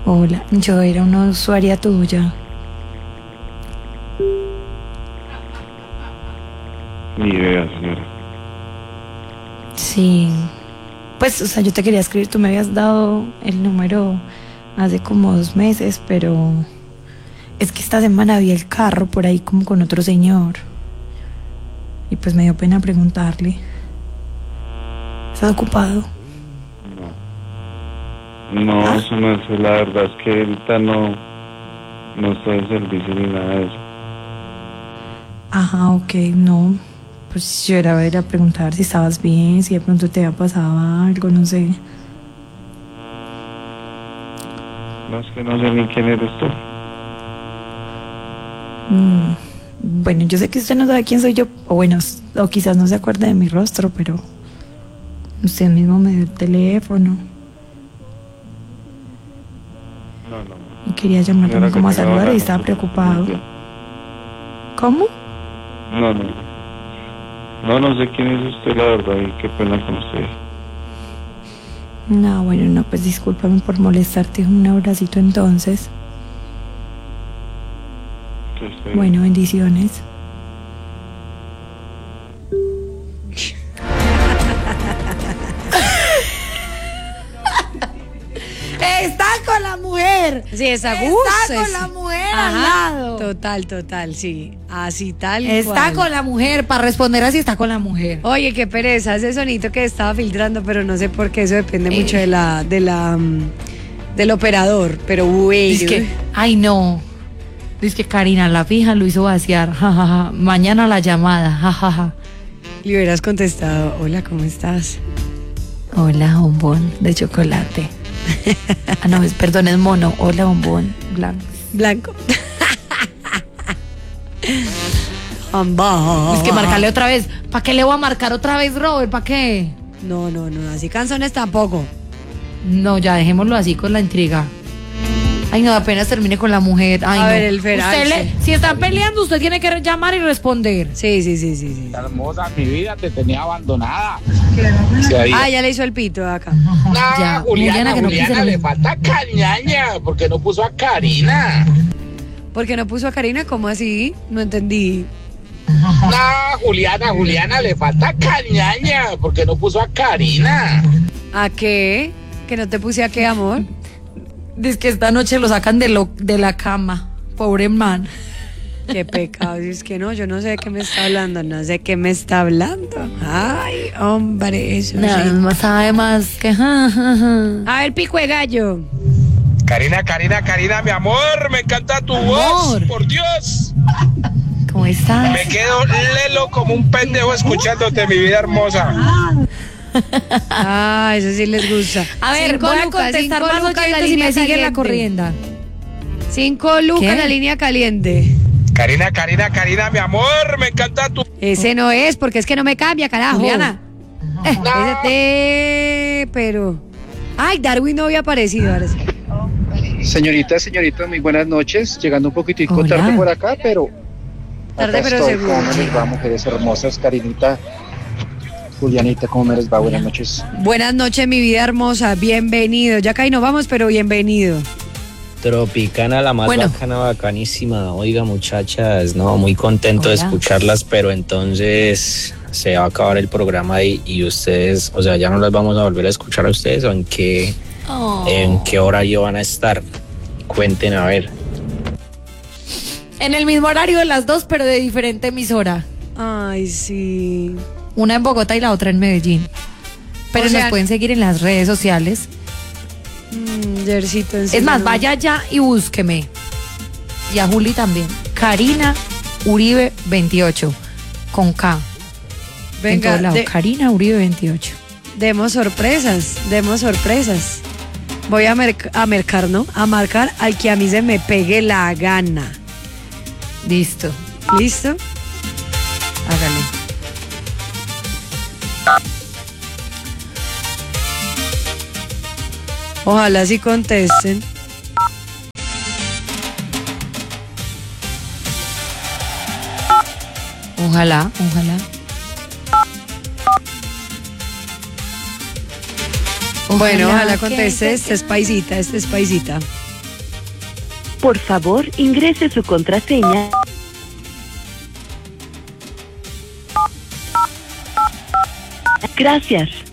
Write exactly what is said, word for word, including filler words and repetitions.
Hola, yo era una usuaria tuya. Ni idea, señora. Sí. Pues, o sea, yo te quería escribir, tú me habías dado el número hace como dos meses, pero es que esta semana vi el carro por ahí como con otro señor. Y pues me dio pena preguntarle. ¿Estás ocupado? No. No, ¿Ah? eso no es, la verdad es que ahorita no, no estoy de servicio ni nada de eso. Ajá, ok, no. Pues yo era a ver a preguntar si estabas bien, si de pronto te había pasado algo, no sé. No, es que no sé ni quién eres tú. Mm, bueno, yo sé que usted no sabe quién soy yo, o bueno, s- o quizás no se acuerde de mi rostro, pero usted mismo me dio el teléfono No, no. y quería llamarme Señora, como a que tenga saludar buena y noche. estaba preocupado. Muy bien. ¿Cómo? No, no. No, no sé quién es usted, la verdad, y qué pena con usted. No, bueno, no, pues discúlpame por molestarte. Un abracito entonces. Que estoy- Bueno, bendiciones. Está con la mujer. Sí, esa Está gusta. con la mujer al Ajá, lado. total, total, sí. Así tal Está cual. con la mujer, para responder así está con la mujer. Oye, qué pereza, ese sonito que estaba filtrando, pero no sé por qué, eso depende mucho Eh. de la, de la, mm, del operador, pero bueno. Dice que, ay no. Dice que Karina, la fija, lo hizo vaciar. Ja, ja, ja. Mañana la llamada. Ja, ja, ja. Le hubieras contestado, hola, ¿cómo estás? Hola, bombón de chocolate. Ah, no, es, perdón, es mono. Hola, bombón blanco. Blanco. Amba. Es que marcarle otra vez. ¿Para qué le voy a marcar otra vez, Robert? ¿Para qué? No, no, no, así canzones tampoco. No, ya dejémoslo así con la intriga. Ay, no, apenas termine con la mujer. Ay, A no. ver, el feral, Usted le- sí. si están peleando, usted tiene que llamar y responder. Sí, sí, sí, sí, sí. Hermosa, mi vida, te tenía abandonada. Sí, ahí. Ah, ya le hizo el pito acá. No, Ya, Juliana, Juliana, que no Juliana, quise- le falta cañaña, porque no puso a Karina. ¿Por qué no puso a Karina? ¿Cómo así? No entendí. No, Juliana, Juliana, le falta cañaña, porque no puso a Karina. ¿A qué? ¿Que no te puse a qué, amor? Dice que esta noche lo sacan de, lo, de la cama. Pobre man. Qué pecado. Es que no, yo no sé de qué me está hablando. No sé de qué me está hablando. Ay, hombre, eso Nada sí. más sabe más que. Ja, ja, ja. A ver, pico de gallo. Karina, Karina, Karina, mi amor, me encanta tu Amor. voz, por Dios. ¿Cómo estás? Me quedo lelo como un pendejo escuchándote, mi vida hermosa. Ah, eso sí les gusta. A ver, Cinco voy a lucas, contestar cinco más lucas la oyentes y línea me siguen la caliente. corrienda. Cinco lucas ¿Qué? la línea caliente. Karina, Karina, Karina, mi amor, me encanta tu... Ese no es, porque es que no me cambia, carajo. Juliana. Eh, ese te- pero. Ay, Darwin no había aparecido. Ahora sí. Señorita, señorita, muy buenas noches. Llegando un poquitico Hola. tarde por acá, pero... Tarde, acá pero estoy. seguro. ¿Cómo me les va, mujeres hermosas? Karinita, Julianita, ¿cómo me les va? Buenas noches. Buenas noches, mi vida hermosa. Bienvenido. Ya que ahí nos vamos, pero bienvenido. Tropicana, la más Bueno. bacana, bacanísima. Oiga, muchachas, no, muy contento de Hola. escucharlas, pero entonces se va a acabar el programa y, y ustedes, o sea, ya no las vamos a volver a escuchar a ustedes, o en qué, Oh. en qué horario van a estar. Cuenten a ver. En el mismo horario de las dos, pero de diferente emisora. Ay, sí. Una en Bogotá y la otra en Medellín. Pero O sea- nos pueden seguir en las redes sociales. Mm, Jercito, en Es serio, más, no. vaya allá y búsqueme. Y a Juli también. Karina Uribe veintiocho. Con K. En Venga, todos lados. de- Karina Uribe veintiocho. demos sorpresas, demos sorpresas. Voy a, merc- a mercar, ¿no? A marcar al que a mí se me pegue la gana. Listo. ¿Listo? Hágale. Ojalá sí contesten. Ojalá, ojalá. Bueno, ojalá que conteste. se Este es paisita, este es paisita. Por favor, ingrese su contraseña. Gracias.